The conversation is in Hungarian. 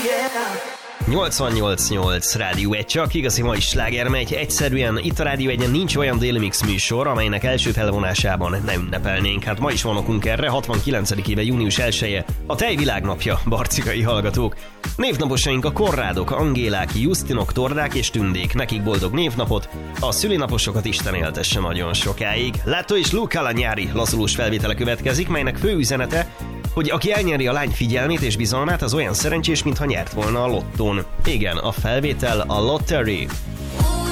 88.8 Rádió 1, csak igazi mai sláger megy. Egyszerűen itt a Rádió 1-en nincs olyan Déli Mix műsor, amelynek első felvonásában ne ünnepelnénk. Hát ma is van okunk erre, 69. éve június 1-e, a tejvilágnapja, barcikai hallgatók. Névnaposaink a Korrádok, Angélák, Justinok, Tordák és Tündék. Nekik boldog névnapot, a szülinaposokat Isten éltesse nagyon sokáig. Látó és Luca a nyári lazulós felvétele következik, melynek fő üzenete, hogy aki elnyeri a lány figyelmét és bizalmát, az olyan szerencsés, mintha nyert volna a lottón. Igen, a felvétel a Lottery.